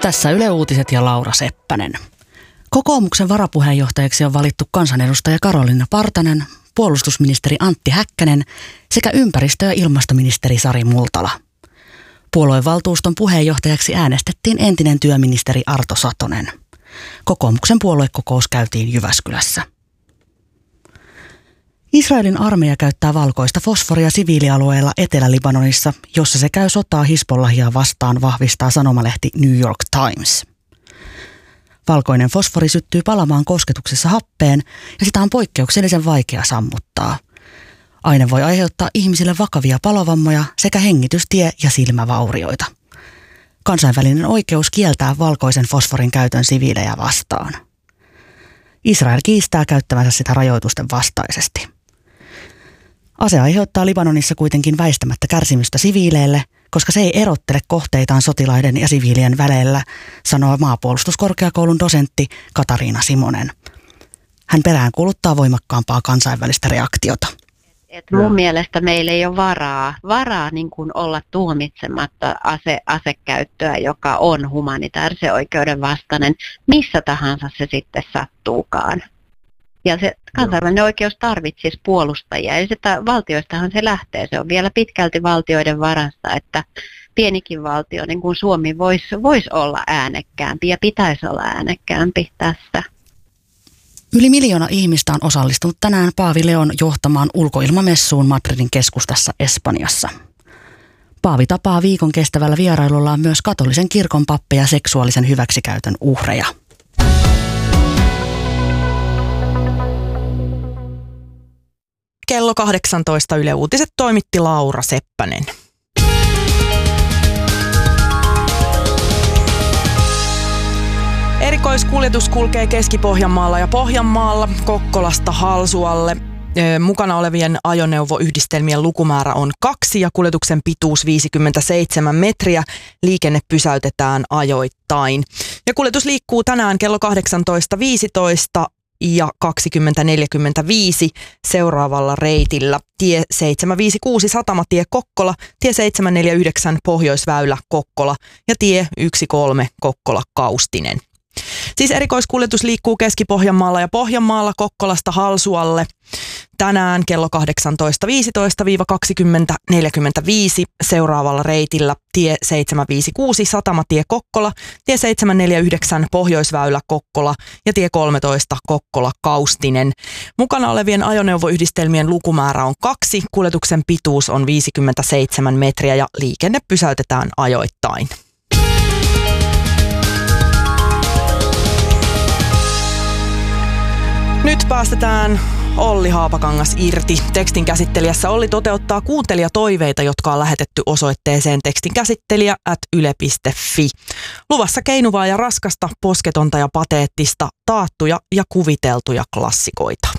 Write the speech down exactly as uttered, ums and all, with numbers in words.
Tässä Yle Uutiset ja Laura Seppänen. Kokoomuksen varapuheenjohtajaksi on valittu kansanedustaja Karoliina Partanen, puolustusministeri Antti Häkkänen sekä ympäristö- ja ilmastoministeri Sari Multala. Puolueen valtuuston puheenjohtajaksi äänestettiin entinen työministeri Arto Satonen. Kokoomuksen puoluekokous käytiin Jyväskylässä. Israelin armeija käyttää valkoista fosforia siviilialueella Etelä-Libanonissa, jossa se käy sotaa Hizbollahia vastaan, vahvistaa sanomalehti New York Times. Valkoinen fosfori syttyy palamaan kosketuksessa happeen ja sitä on poikkeuksellisen vaikea sammuttaa. Aine voi aiheuttaa ihmisille vakavia palovammoja sekä hengitystie- ja silmävaurioita. Kansainvälinen oikeus kieltää valkoisen fosforin käytön siviilejä vastaan. Israel kiistää käyttämänsä sitä rajoitusten vastaisesti. Ase aiheuttaa Libanonissa kuitenkin väistämättä kärsimystä siviileille, koska se ei erottele kohteitaan sotilaiden ja siviilien välillä, sanoo maanpuolustuskorkeakoulun dosentti Katariina Simonen. Hän peräänkuuluttaa voimakkaampaa kansainvälistä reaktiota. Et mun mielestä meillä ei ole varaa, varaa niin kuin olla tuomitsematta ase, asekäyttöä, joka on humanitaarisen oikeuden vastainen, missä tahansa se sitten sattuukaan. Ja se kansainvälinen oikeus tarvitsisi puolustajia, ja sitä valtioistahan se lähtee. Se on vielä pitkälti valtioiden varassa, että pienikin valtio, niin kuin Suomi, voisi vois olla äänekkäämpi ja pitäisi olla äänekkäämpi tässä. Yli miljoona ihmistä on osallistunut tänään Paavi Leon johtamaan ulkoilmamessuun Madridin keskustassa Espanjassa. Paavi tapaa viikon kestävällä vierailullaan myös katolisen kirkon pappeja seksuaalisen hyväksikäytön uhreja. Kello kahdeksantoista Yle Uutiset toimitti Laura Seppänen. Erikoiskuljetus kulkee Keski-Pohjanmaalla ja Pohjanmaalla Kokkolasta Halsualle. Mukana olevien ajoneuvoyhdistelmien lukumäärä on kaksi ja kuljetuksen pituus viisikymmentäseitsemän metriä. Liikenne pysäytetään ajoittain. Ja kuljetus liikkuu tänään kello kahdeksantoista viisitoista ja kaksikymmentä neljäkymmentäviisi seuraavalla reitillä. Tie seitsemänsataaviisikymmentäkuusi Satamatie Kokkola, tie seitsemänsataaneljäkymmentäyhdeksän Pohjoisväylä Kokkola ja tie yksitoista Kokkola Kaustinen. Siis erikoiskuljetus liikkuu Keski-Pohjanmaalla ja Pohjanmaalla Kokkolasta Halsualle tänään kello kahdeksantoista viisitoista kaksikymmentä neljäkymmentäviisi seuraavalla reitillä tie seitsemänsataaviisikymmentäkuusi Satamatie Kokkola, tie seitsemänsataaneljäkymmentäyhdeksän Pohjoisväylä Kokkola ja tie kolmetoista Kokkola Kaustinen. Mukana olevien ajoneuvoyhdistelmien lukumäärä on kaksi, kuljetuksen pituus on viisikymmentäseitsemän metriä ja liikenne pysäytetään ajoittain. Nyt päästetään Olli Haapakangas irti. Tekstin käsittelijässä Olli toteuttaa kuuntelijatoiveita, jotka on lähetetty osoitteeseen tekstinkäsittelijä at yle piste fi. Luvassa keinuvaa ja raskasta, posketonta ja pateettista, taattuja ja kuviteltuja klassikoita.